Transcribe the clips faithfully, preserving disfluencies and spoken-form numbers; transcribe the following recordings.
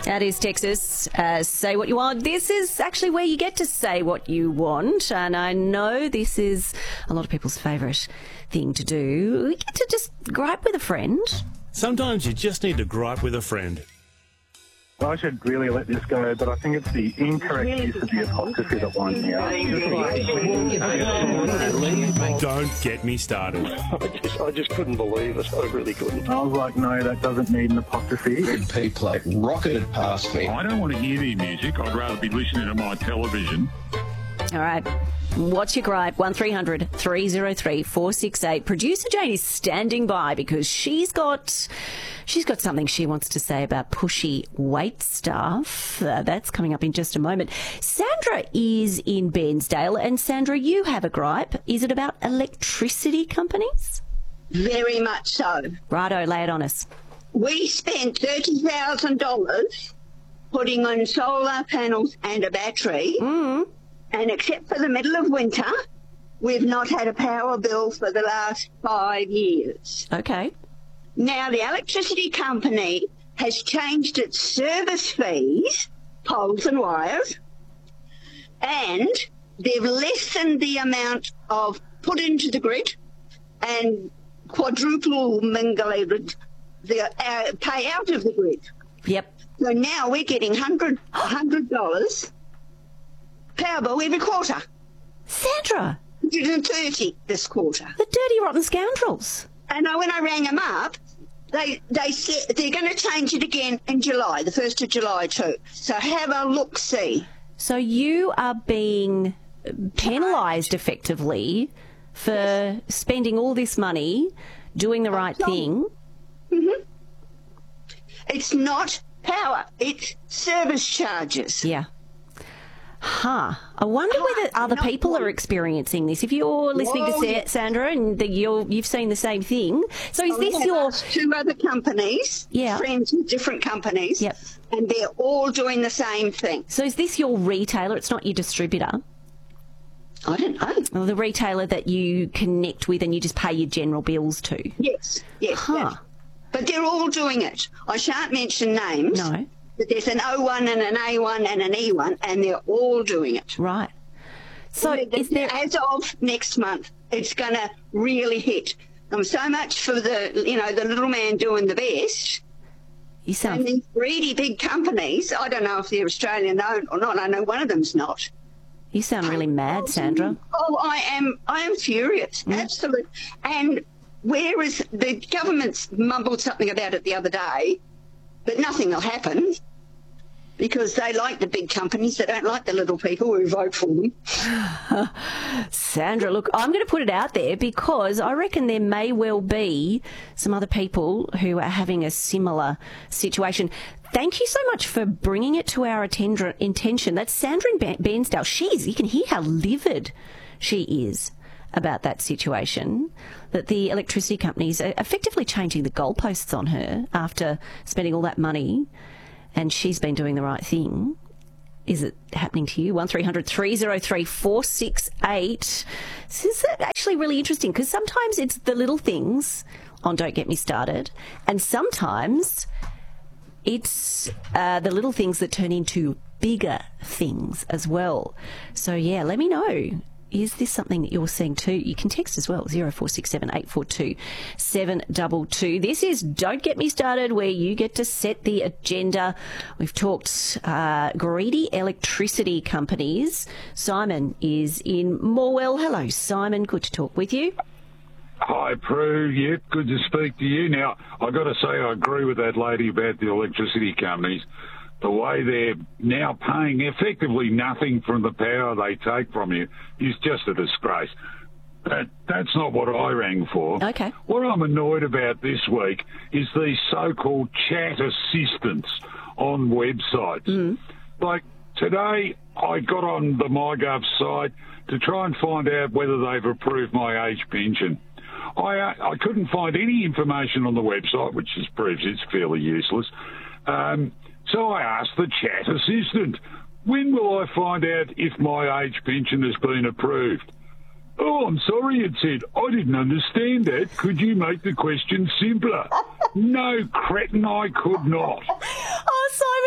That is Texas. Uh, say what you want. This is actually where you get to say what you want. And I know this is a lot of people's favourite thing to do. We get to just gripe with a friend. Sometimes you just need to gripe with a friend. I should really let this go, but I think it's the incorrect use of the apostrophe that winds me out. Don't get me started. I just, I just couldn't believe it. I really couldn't. I was like, no, that doesn't need an apostrophe. P plate rocketed past me. I don't want to hear the music. I'd rather be listening to my television. All right. What's your gripe? one three hundred three oh three four six eight. Producer Jane is standing by because she's got she's got something she wants to say about pushy wait staff. Uh, that's coming up in just a moment. Sandra is in Bairnsdale, and Sandra, you have a gripe. Is it about electricity companies? Very much so. Righto, lay it on us. We spent thirty thousand dollars putting on solar panels and a battery. Mm. And except for the middle of winter, we've not had a power bill for the last five years. Okay. Now, the electricity company has changed its service fees, poles and wires, and they've lessened the amount of put into the grid and quadruple mingled the uh, pay out of the grid. Yep. So now we're getting one hundred dollars power bill every quarter. Sandra! one hundred thirty this quarter. The dirty, rotten scoundrels. And I, when I rang them up, they they said they're going to change it again in July, the first of July too. So have a look-see. So you are being penalised effectively for yes. spending all this money, doing the right thing. Mm-hmm. It's not power, it's service charges. Yeah. Huh. I wonder whether other people are experiencing this. If you're listening Whoa, to Sa- yeah. Sandra and the, you're, you've seen the same thing. So is Oh, this we your... have two other companies, Yeah. friends with different companies, Yep. and they're all doing the same thing. So is this your retailer? It's not your distributor? I don't know. Or the retailer that you connect with and you just pay your general bills to? Yes, yes. Huh. yes. But they're all doing it. I shan't mention names. No. But there's an O one and an A one and an E one, and they're all doing it. Right. So is there... As of next month, it's going to really hit. Um, so much for the, you know, the little man doing the best. You sound... And these greedy big companies, I don't know if they're Australian owned or not. I know one of them's not. You sound really mad, Sandra. Oh, I am. I am furious. Mm. Absolutely. And whereas the government's mumbled something about it the other day, but nothing will happen because they like the big companies. They don't like the little people who vote for them. Sandra, look, I'm going to put it out there because I reckon there may well be some other people who are having a similar situation. Thank you so much for bringing it to our attend- intention. That's Sandra in Bairnsdale. She's, you can hear how livid she is about that situation, that the electricity companies are effectively changing the goalposts on her after spending all that money, and she's been doing the right thing. Is it happening to you? one three hundred three oh three four six eight. This is actually really interesting because sometimes it's the little things on Don't Get Me Started, and sometimes it's uh, the little things that turn into bigger things as well. So, yeah, let me know. Is this something that you're seeing too? You can text as well, zero four six seven eight four two seven two two. This is Don't Get Me Started, where you get to set the agenda. We've talked uh, greedy electricity companies. Simon is in Morwell. Hello, Simon. Good to talk with you. Hi, Prue. Yep, good to speak to you. Now, I've got to say I agree with that lady about the electricity companies. The way they're now paying effectively nothing from the power they take from you is just a disgrace. That, that's not what I rang for. Okay. What I'm annoyed about this week is these so-called chat assistants on websites. Mm. Like today, I got on the MyGov site to try and find out whether they've approved my age pension. I, uh, I couldn't find any information on the website, which just proves it's fairly useless. Um, so I asked the chat assistant, when will I find out if my age pension has been approved? Oh, I'm sorry, it said. I didn't understand that. Could you make the question simpler? No, cretin, I could not. Oh, Simon, you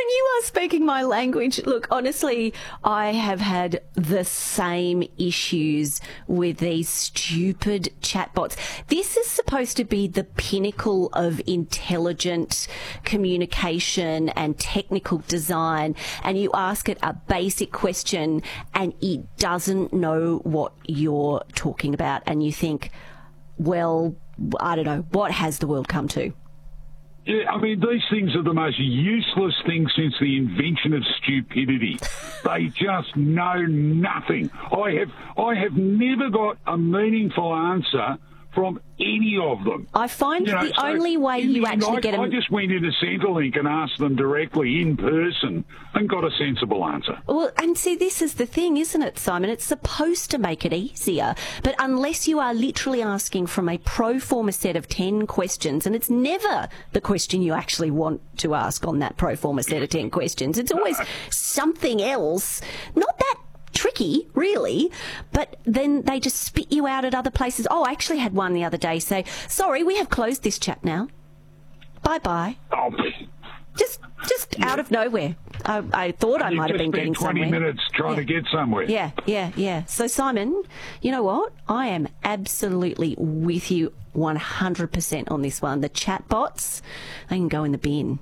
speaking my language. Look, honestly, I have had the same issues with these stupid chatbots. This is supposed to be the pinnacle of intelligent communication and technical design, and you ask it a basic question and it doesn't know what you're talking about, and you think, well, I don't know, what has the world come to? Yeah, I mean, these things are the most useless things since the invention of stupidity. They just know nothing. I have, I have never got a meaningful answer from any of them. I find you know, the so only way you actually I, get a... I just went into Centrelink and asked them directly in person and got a sensible answer. Well, and see, this is the thing, isn't it, Simon? It's supposed to make it easier, but unless you are literally asking from a pro forma set of ten questions, and it's never the question you actually want to ask on that pro forma set of ten questions. It's always something else. Not that tricky, really, but then they just spit you out at other places. Oh, I actually had one the other day say, sorry, we have closed this chat now. Bye-bye. Oh, just just yeah. out of nowhere. I, I thought I might have been getting twenty somewhere. minutes trying yeah. to get somewhere. Yeah, yeah, yeah. So, Simon, you know what? I am absolutely with you one hundred percent on this one. The chatbots, they can go in the bin.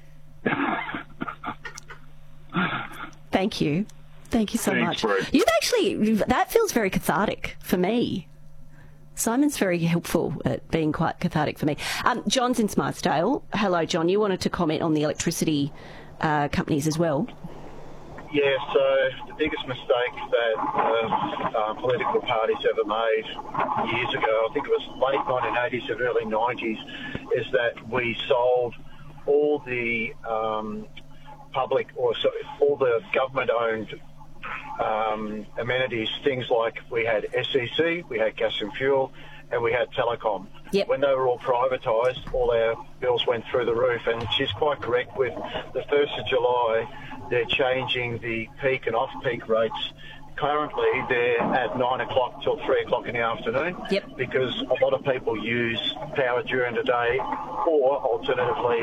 Thank you. Thank you so Thanks, much. Bruce. You've actually, that feels very cathartic for me. Simon's very helpful at being quite cathartic for me. Um, John's in Smartsdale. Hello, John. You wanted to comment on the electricity uh, companies as well. Yeah, so the biggest mistake that uh, uh, political parties ever made years ago, I think it was late nineteen eighties and early nineties, is that we sold all the um, public, or sorry, all the government-owned um, amenities, things like we had S E C, we had gas and fuel, and we had telecom. Yep. When they were all privatised, all our bills went through the roof, and she's quite correct with the first of July, they're changing the peak and off-peak rates. Currently, they're at nine o'clock till three o'clock in the afternoon. Yep. Because a lot of people use power during the day, or alternatively,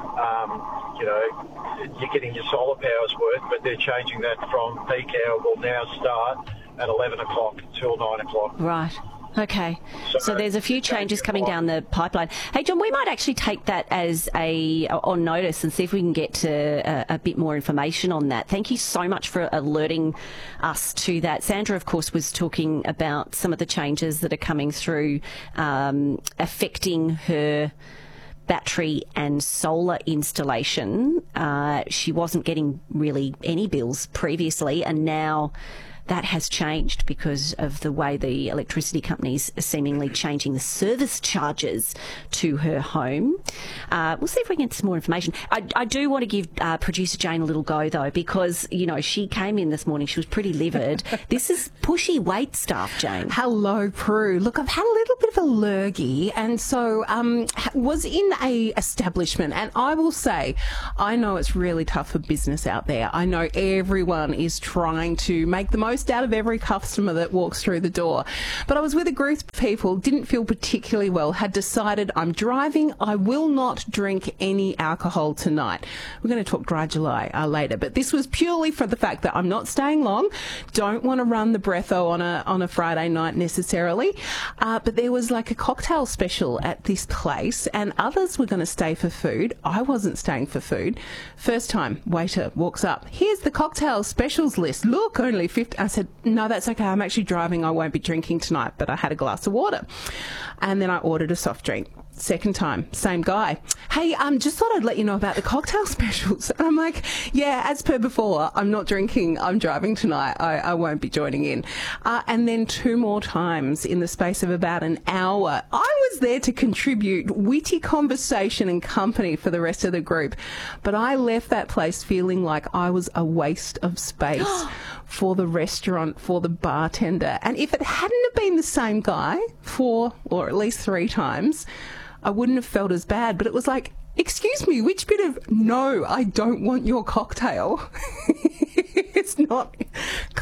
um, you know, you're getting your solar power's worth, but they're changing that from peak hour will now start at eleven o'clock till nine o'clock. Right. Okay. So, so there's a few changes coming down the pipeline. Hey, John, we might actually take that as a on notice and see if we can get to a, a bit more information on that. Thank you so much for alerting us to that. Sandra, of course, was talking about some of the changes that are coming through um, affecting her battery and solar installation. Uh, she wasn't getting really any bills previously, and now that has changed because of the way the electricity companies are seemingly changing the service charges to her home. Uh, we'll see if we can get some more information. I, I do want to give uh, producer Jane a little go, though, because, you know, she came in this morning. She was pretty livid. This is pushy weight stuff, Jane. Hello, Prue. Look, I've had a little bit of a lurgy, and so um, was in a establishment, and I will say, I know it's really tough for business out there. I know everyone is trying to make the most out of every customer that walks through the door. But I was with a group of people, didn't feel particularly well, had decided I'm driving, I will not drink any alcohol tonight. We're going to talk Dry July uh, later, but this was purely for the fact that I'm not staying long, don't want to run the breatho on a on a Friday night necessarily, uh, but there was like a cocktail special at this place, and others were going to stay for food. I wasn't staying for food. First time, waiter walks up, here's the cocktail specials list, look, only fifty. I said, no, that's okay, I'm actually driving, I won't be drinking tonight, but I had a glass of water. And then I ordered a soft drink. Second time, same guy. Hey, um, just thought I'd let you know about the cocktail specials. And I'm like, yeah, as per before, I'm not drinking, I'm driving tonight, I, I won't be joining in. Uh, and then two more times in the space of about an hour. I was there to contribute witty conversation and company for the rest of the group, but I left that place feeling like I was a waste of space for the restaurant, for the bartender. And if it hadn't have been the same guy four or at least three times, I wouldn't have felt as bad. But it was like, excuse me, which bit of no, I don't want your cocktail? It's not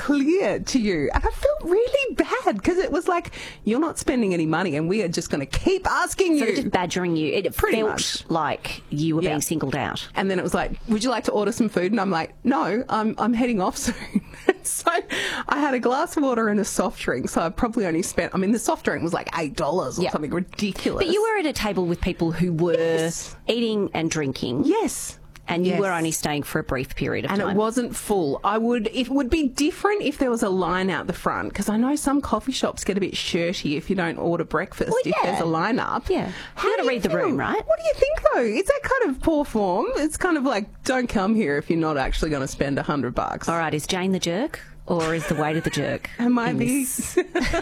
clear to you. And I felt really bad because it was like, you're not spending any money and we are just going to keep asking So you. they're just badgering you. It Pretty felt much. like you were Yeah. being singled out. And then it was like, would you like to order some food? And I'm like, no, I'm I'm heading off soon. So I had a glass of water and a soft drink. So I probably only spent, I mean, the soft drink was like eight dollars or Yeah. something ridiculous. But you were at a table with people who were Yes. eating and drinking. Yes. And you Yes. were only staying for a brief period of And time. it wasn't full. I would, it would be different if there was a line out the front, because I know some coffee shops get a bit shirty if you don't order breakfast, Well, if yeah. there's a line up. Yeah. How You gotta do read the feel? room, right? What do you think, though? Is that kind of poor form? It's kind of like, don't come here if you're not actually going to spend a hundred bucks. All right, is Jane the jerk? Or is the weight of the jerk? Am I in the... this?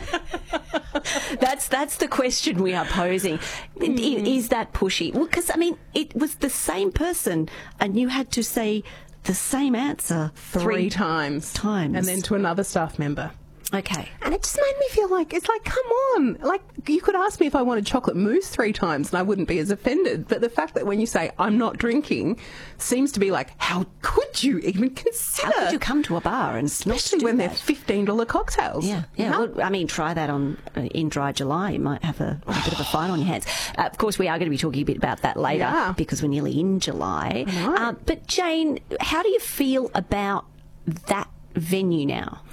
That's that's the question we are posing. I- Is that pushy? Well, because I mean, it was the same person, and you had to say the same answer Three times. times. And then to another staff member. Okay. And it just made me feel like, it's like, come on. Like, you could ask me if I wanted chocolate mousse three times and I wouldn't be as offended. But the fact that when you say, I'm not drinking, seems to be like, how could you even consider? How could you come to a bar and not Especially do when they're that? fifteen dollars cocktails. Yeah, yeah. No. Well, I mean, try that on uh, in dry July. You might have a, a bit of a fight on your hands. Uh, of course, we are going to be talking a bit about that later Yeah. because we're nearly in July. I know. Uh, but Jane, how do you feel about that venue now?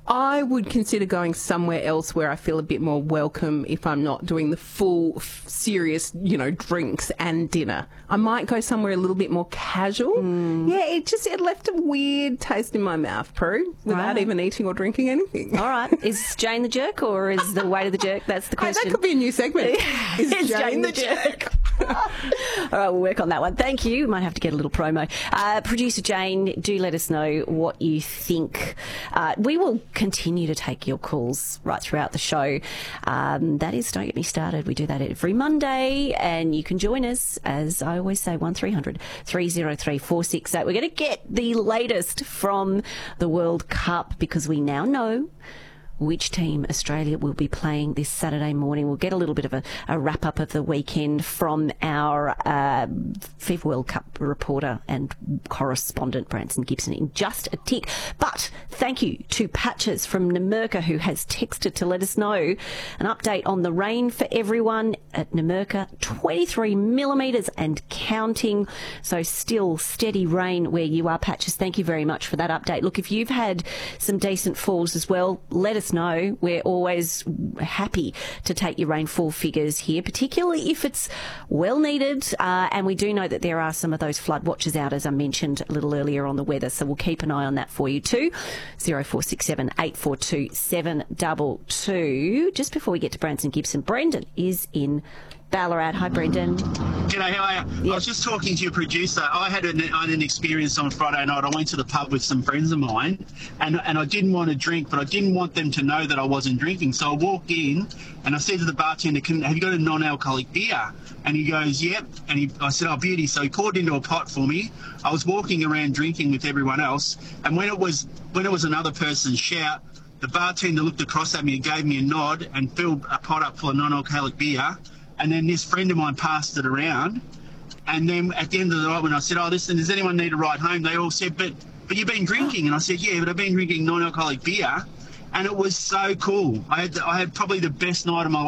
I would consider going somewhere else where I feel a bit more welcome if I'm not doing the full, f- serious, you know, drinks and dinner. I might go somewhere a little bit more casual. Yeah, it just, it left a weird taste in my mouth, Prue, without Right. even eating or drinking anything. All right, is Jane the jerk or is the weight of the jerk? That's the Hey, question. that could be a new segment. Is It's Jane the jerk? All right, we'll work on that one. Thank you. Might have to get a little promo. Uh, Producer Jane, do let us know what you think. Uh, we will continue to take your calls right throughout the show. Um, that is Don't Get Me Started. We do that every Monday, and you can join us, as I always say, one three hundred three oh three four six eight. We're going to get the latest from the World Cup because we now know which team Australia will be playing this Saturday morning. We'll get a little bit of a, a wrap-up of the weekend from our uh, FIFA World Cup reporter and correspondent, Branson Gibson, in just a tick. But thank you to Patches from Numurkah, who has texted to let us know an update on the rain for everyone at Numurkah. twenty-three millimetres and counting. So still steady rain where you are, Patches. Thank you very much for that update. Look, if you've had some decent falls as well, let us know. We're always happy to take your rainfall figures here, particularly if it's well needed. Uh, and we do know that there are some of those flood watches out, as I mentioned a little earlier on the weather. So we'll keep an eye on that for you too. zero four six seven eight four two seven two two. Just before we get to Branson Gibson, Brendan is in Ballarat. Hi, Brendan. G'day, how are you? I was just talking to your producer. I had an, I had an experience on Friday night. I went to the pub with some friends of mine, and and I didn't want to drink, but I didn't want them to know that I wasn't drinking. So I walked in, and I said to the bartender, Can, have you got a non-alcoholic beer? And he goes, yep. And he, I said, oh, beauty. So he poured into a pot for me. I was walking around drinking with everyone else, and when it was when it was another person's shout, the bartender looked across at me and gave me a nod and filled a pot up full of non-alcoholic beer. And then this friend of mine passed it around. And then at the end of the night, when I said, oh, listen, does anyone need a ride home? They all said, but but you've been drinking. And I said, yeah, but I've been drinking non-alcoholic beer. And it was so cool. I had I had probably the best night of my life.